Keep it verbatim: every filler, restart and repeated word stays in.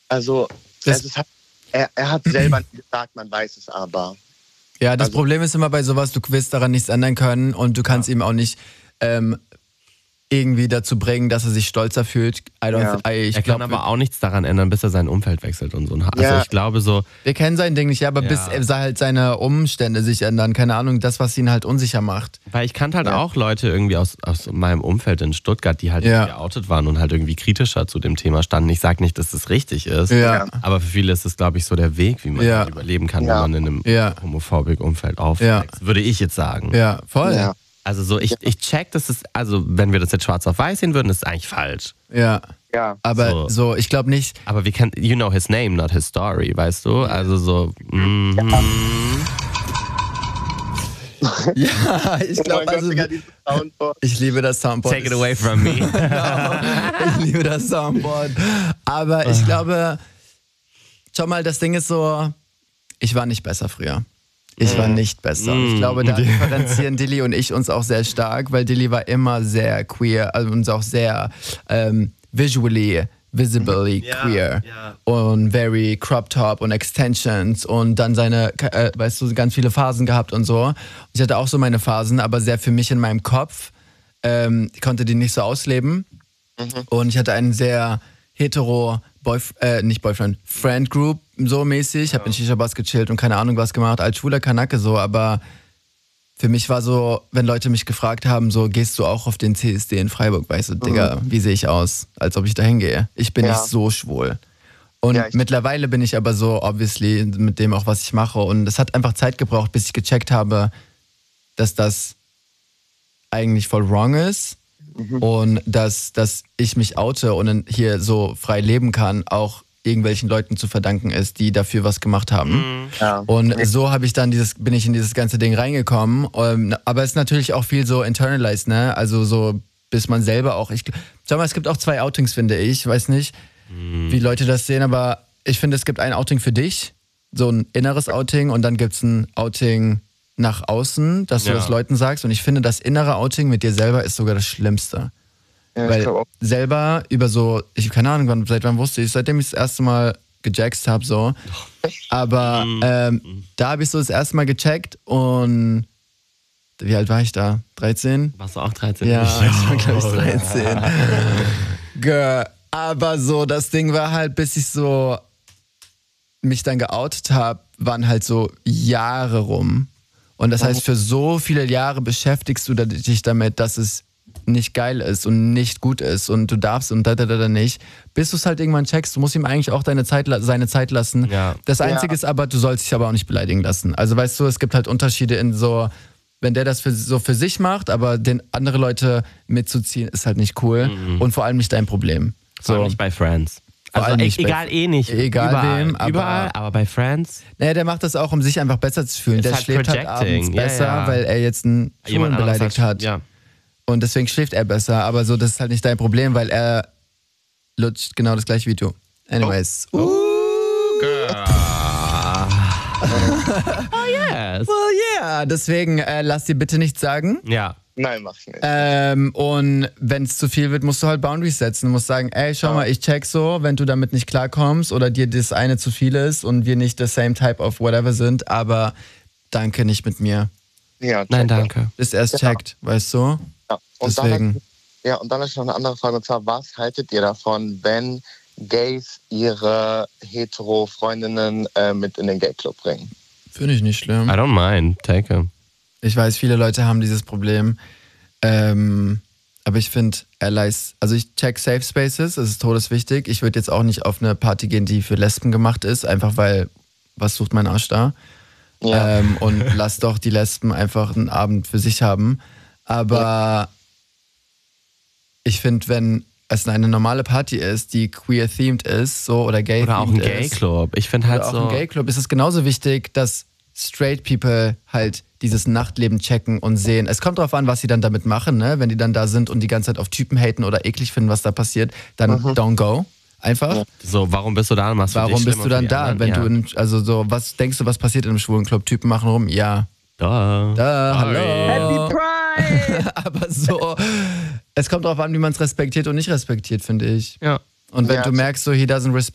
Also, Das- es ist halt, er, er hat selber nicht gesagt, man weiß es aber. Ja, das Also- Problem ist immer bei sowas, du wirst daran nichts ändern können und du kannst ihm auch nicht ähm, irgendwie dazu bringen, dass er sich stolzer fühlt. I don't Ja. th- I, ich er kann glaub, aber auch nichts daran ändern, bis er sein Umfeld wechselt und so. Also Ja. ich glaube so, wir kennen sein Ding nicht, ja, aber Ja. bis er halt seine Umstände sich ändern, keine Ahnung, das, was ihn halt unsicher macht. weil ich kannte halt Ja. auch Leute irgendwie aus, aus meinem Umfeld in Stuttgart, die halt Ja. geoutet waren und halt irgendwie kritischer zu dem Thema standen. Ich sage nicht, dass das richtig ist, Ja. aber für viele ist es, glaube ich, so der Weg, wie man Ja. halt überleben kann, Ja. wenn man in einem Ja. homophobik Umfeld aufwächst, würde ich jetzt sagen. Ja, voll. Ja. Also so, ich, ich check, dass es, also wenn wir das jetzt schwarz auf weiß sehen würden, ist es eigentlich falsch. Ja. Ja. Aber So. so, ich glaube nicht. Aber wir kennen, you know his name, not his story, weißt du? Also so, mhm. Ja, ich Oh mein glaube, Gott, also. Digga, dieses Soundboard. Ich liebe das Soundboard. Take it away from me. Ich liebe das Soundboard. Aber ich glaube, schau mal, das Ding ist so, ich war nicht besser früher. Ich war nicht besser. Und ich glaube, da differenzieren Dilly und ich uns auch sehr stark, weil Dilly war immer sehr queer, also uns auch sehr ähm, visually, visibly Ja, queer. ja. Und very crop top und Extensions und dann seine, äh, weißt du, ganz viele Phasen gehabt und so. Ich hatte auch so meine Phasen, aber sehr für mich in meinem Kopf. Ähm, ich konnte die nicht so ausleben. Und ich hatte einen sehr hetero Boyf äh, nicht Boyfriend, Friend Group so mäßig. Ich habe in Shisha-Bars gechillt und keine Ahnung was gemacht, als schwuler Kanake so, aber für mich war so, wenn Leute mich gefragt haben, so, gehst du auch auf den C S D in Freiburg, weißt du, Digga, wie sehe ich aus? Als ob ich da hingehe. Ich bin Ja. nicht so schwul. Und Ja, ich- mittlerweile bin ich aber so, obviously, mit dem auch, was ich mache. Und es hat einfach Zeit gebraucht, bis ich gecheckt habe, dass das eigentlich voll wrong ist. Und dass, dass ich mich oute und hier so frei leben kann, auch irgendwelchen Leuten zu verdanken ist, die dafür was gemacht haben. Ja. Und so habe ich dann dieses, bin ich in dieses ganze Ding reingekommen. Ähm, aber es ist natürlich auch viel so internalized, ne? Also so, bis man selber auch, ich, schau mal, es gibt auch zwei Outings, finde ich. Weiß nicht, wie Leute das sehen, aber ich finde, es gibt ein Outing für dich, so ein inneres Outing, und dann gibt es ein Outing nach außen, dass du Ja. das Leuten sagst. Und ich finde, das innere Outing mit dir selber ist sogar das Schlimmste. Ja, ich Weil glaub auch. selber über so, ich keine Ahnung, wann, seit wann wusste ich, seitdem ich das erste Mal gejackst habe, so. Aber ähm, da habe ich so das erste Mal gecheckt und wie alt war ich da? dreizehn? Warst du auch dreizehn? Ja, ich war glaube ich dreizehn. Girl. Aber so, das Ding war halt, bis ich so mich dann geoutet habe, waren halt so Jahre rum. Und das heißt, für so viele Jahre beschäftigst du dich damit, dass es nicht geil ist und nicht gut ist und du darfst und da, da, da, da nicht, bis du es halt irgendwann checkst. Du musst ihm eigentlich auch deine Zeit, la- seine Zeit lassen. Ja. Das Einzige Ja. ist aber, du sollst dich aber auch nicht beleidigen lassen. Also weißt du, es gibt halt Unterschiede in so, wenn der das für, so für sich macht, aber den andere Leute mitzuziehen, ist halt nicht cool und vor allem nicht dein Problem. Vor allem So. nicht bei Friends. Vor Also allem e- nicht bei- egal eh nicht. Egal überall, wem, aber- Überall, aber bei Friends Naja, der macht das auch, um sich einfach besser zu fühlen. Ist Der halt schläft halt projecting. abends Ja, besser, ja. weil er jetzt einen Schwulen anderes beleidigt hat. Ja. Und deswegen schläft er besser. Aber so, das ist halt nicht dein Problem, weil er lutscht genau das gleiche wie du. Anyways. Uh, Oh yes. well, yeah. Deswegen äh, lass dir bitte nichts sagen. Ja. Nein, mach ich nicht. Ähm, und wenn es zu viel wird, musst du halt Boundaries setzen. Du musst sagen, ey, schau mal, ich check so, wenn du damit nicht klarkommst oder dir das eine zu viel ist und wir nicht the same type of whatever sind, aber danke, nicht mit mir. Ja, Nein, check. danke. Bis er es Ja. checkt, weißt du? Ja. Und Deswegen. Dann, ja, und dann ist noch eine andere Frage, und zwar, was haltet ihr davon, wenn Gays ihre hetero-Freundinnen äh, mit in den Gay-Club bringen? Finde ich nicht schlimm. I don't mind. Take it. Ich weiß, viele Leute haben dieses Problem. Ähm, aber ich finde Allies, also ich check Safe Spaces, das ist todeswichtig. Ich würde jetzt auch nicht auf eine Party gehen, die für Lesben gemacht ist, einfach weil, was sucht mein Arsch da? Ja. Ähm, und lass doch die Lesben einfach einen Abend für sich haben. Aber ich finde, wenn es eine normale Party ist, die queer-themed ist, so, oder gay-themed Oder auch ein ist, Gay-Club. Ich finde halt oder auch so. im Gay-Club ist es genauso wichtig, dass straight people halt dieses Nachtleben checken und sehen. Es kommt darauf an, was sie dann damit machen, ne? Wenn die dann da sind und die ganze Zeit auf Typen haten oder eklig finden, was da passiert, dann don't go. Einfach. Ja. So, warum bist du da? Machst du Warum dich bist schlimmer du dann für die da? anderen? Wenn ja. du, in, also so, was denkst du, was passiert in einem schwulen Club? Typen machen rum? Ja. Da. Da, hallo. Happy Pride! Aber so, es kommt darauf an, wie man es respektiert und nicht respektiert, finde ich. Ja. Und wenn Ja, du merkst, so, he doesn't res